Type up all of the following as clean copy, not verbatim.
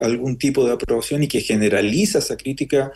algún tipo de aprobación y que generaliza esa crítica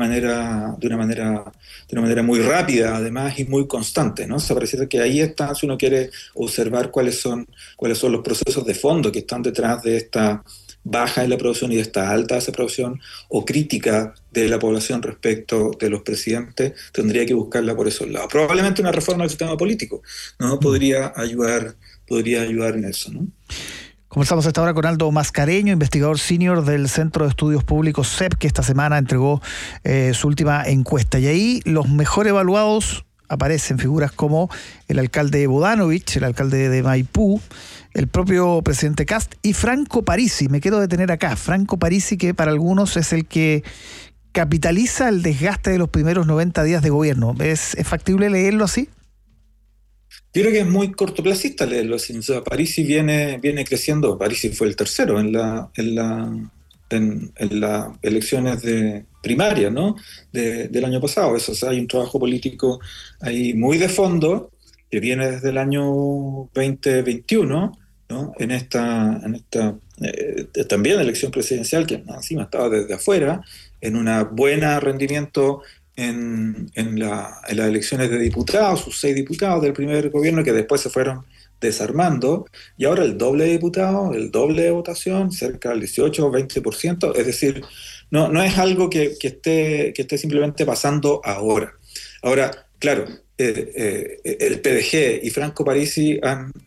de una manera muy rápida, además, y muy constante, ¿no? O sea, parece que ahí está, si uno quiere observar cuáles son los procesos de fondo que están detrás de esta baja de la aprobación y de esta alta desaprobación o crítica de la población respecto de los presidentes, tendría que buscarla por esos lados. Probablemente una reforma del sistema político, ¿no? Podría ayudar en eso, ¿no? Conversamos hasta ahora con Aldo Mascareño, investigador senior del Centro de Estudios Públicos CEP, que esta semana entregó su última encuesta. Y ahí los mejor evaluados aparecen figuras como el alcalde Bodanovich, el alcalde de Maipú, el propio presidente Kast y Franco Parisi. Me quiero detener acá. Franco Parisi, que para algunos es el que capitaliza el desgaste de los primeros 90 días de gobierno. ¿Es factible leerlo así? Yo creo que es muy cortoplacista leerlo así. O sea, Parisi viene creciendo. Parisi fue el tercero en las elecciones de primaria, ¿no? Del año pasado. Eso, o sea, hay un trabajo político ahí muy de fondo que viene desde el año 2021, ¿no? En esta también elección presidencial que encima estaba desde afuera, en un buen rendimiento en las elecciones de diputados, sus 6 diputados del primer gobierno que después se fueron desarmando, y ahora el doble de diputados, el doble de votación, cerca del 18 o 20%, es decir, no es algo que esté simplemente pasando ahora. Ahora, claro, el PDG y Franco Parisi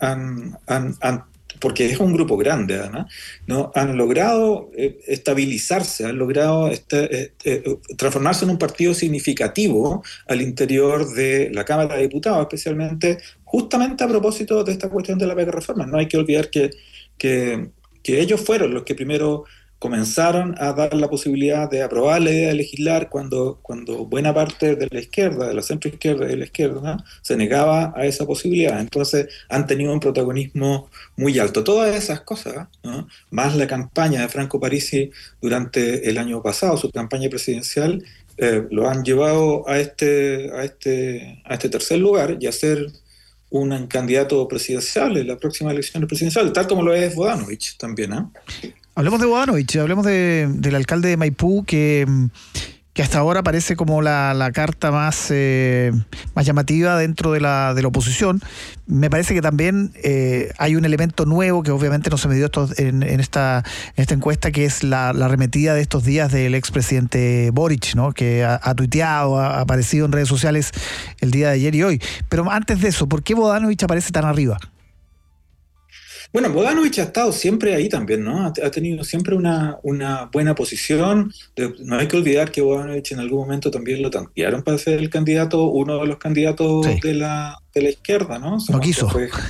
porque es un grupo grande además, ¿no? Han logrado estabilizarse, han logrado transformarse en un partido significativo al interior de la Cámara de Diputados, especialmente justamente a propósito de esta cuestión de la mega reforma. No hay que olvidar que ellos fueron los que primero comenzaron a dar la posibilidad de aprobar la idea de legislar cuando buena parte de la izquierda, de la centroizquierda y de la izquierda, ¿no?, se negaba a esa posibilidad. Entonces han tenido un protagonismo muy alto. Todas esas cosas, ¿no?, más la campaña de Franco Parisi durante el año pasado, su campaña presidencial, lo han llevado a este tercer lugar y a ser un candidato presidencial en la próxima elección presidencial, tal como lo es Bodanovich también, ¿eh? Hablemos de Bodanovich, hablemos del alcalde de Maipú, que hasta ahora parece como la carta más llamativa dentro de la oposición. Me parece que también hay un elemento nuevo que obviamente no se me dio en esta encuesta, que es la arremetida de estos días del expresidente Boric, ¿no?, que ha tuiteado, ha aparecido en redes sociales el día de ayer y hoy. Pero antes de eso, ¿por qué Bodanovich aparece tan arriba? Bueno, Bodanovich ha estado siempre ahí también, ¿no? Ha tenido siempre una buena posición. No hay que olvidar que Bodanovich en algún momento también lo tantearon para ser uno de los candidatos, sí, de la izquierda, ¿no? No quiso.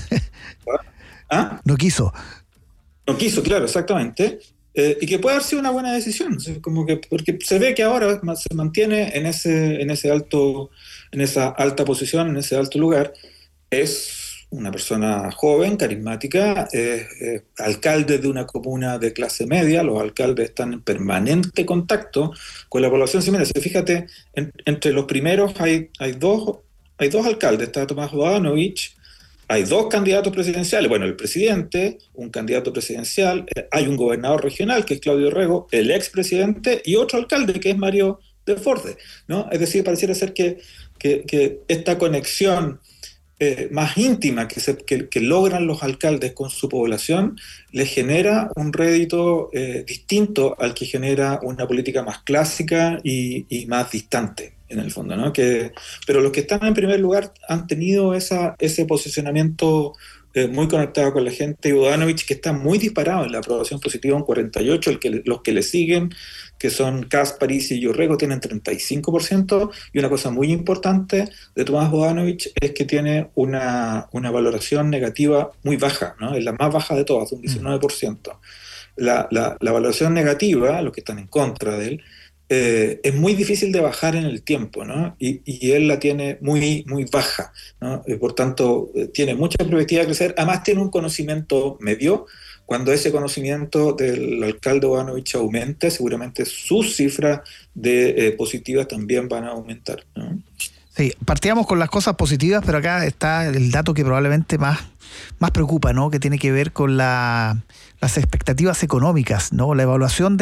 ¿Ah? No quiso. No quiso, claro, exactamente. Y que puede haber sido una buena decisión, como que, porque se ve que ahora se mantiene en esa alta posición, en ese alto lugar. Es una persona joven, carismática, alcalde de una comuna de clase media. Los alcaldes están en permanente contacto con la población. Si, mira, fíjate, entre los primeros hay dos alcaldes. Está Tomás Bodanovich, hay 2 candidatos presidenciales. Bueno, el presidente, un candidato presidencial, hay un gobernador regional, que es Claudio Rego, el expresidente, y otro alcalde, que es Mario Desbordes, ¿no? Es decir, pareciera ser que esta conexión más íntima que logran los alcaldes con su población les genera un rédito distinto al que genera una política más clásica y más distante, en el fondo, ¿no? Pero los que están en primer lugar han tenido ese posicionamiento muy conectado con la gente. Y Bodanovich, que está muy disparado en la aprobación positiva, un 48%, los que le siguen, que son Kast, Parisi y Orrego, tienen 35%, y una cosa muy importante de Tomás Bodanovich es que tiene una valoración negativa muy baja, ¿no? Es la más baja de todas, un 19%. La valoración negativa, los que están en contra de él, es muy difícil de bajar en el tiempo, ¿no? Y él la tiene muy, muy baja, ¿no? Por tanto, tiene mucha perspectiva de crecer. Además, tiene un conocimiento medio. Cuando ese conocimiento del alcalde Bodanovich aumente, seguramente sus cifras de positivas también van a aumentar, ¿no? Sí, partíamos con las cosas positivas, pero acá está el dato que probablemente más preocupa, ¿no? Que tiene que ver con las expectativas económicas, ¿no? La evaluación